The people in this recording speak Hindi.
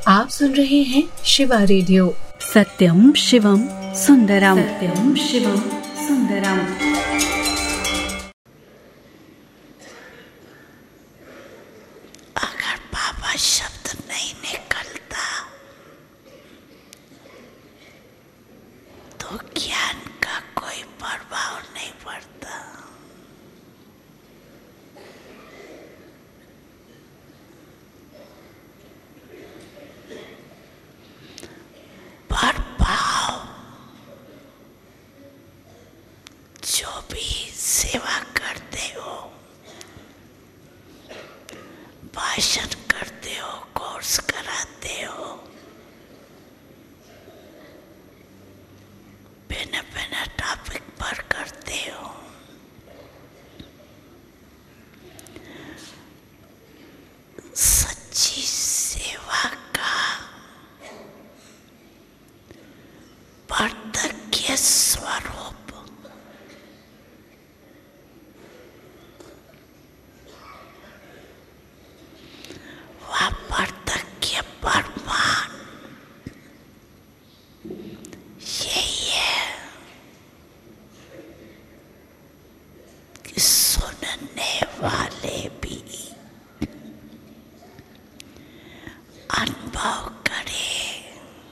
आप सुन रहे हैं शिवा रेडियो। सत्यम शिवम सुंदरम, सत्यम शिवम सुंदरम। अगर बाबा शब्द नहीं निकलता तो ज्ञान का कोई प्रभाव नहीं पड़ता। प्रभाव जो भी सेवा करते हो, भाषण करते हो, कोर्स कराते हो, बिना बिना टॉपिक पर करते हो, सच्ची सेवा का प्रत्यक्ष स्वरूप वह प्रत्यक्ष प्रमाण यही है कि सुनने वाले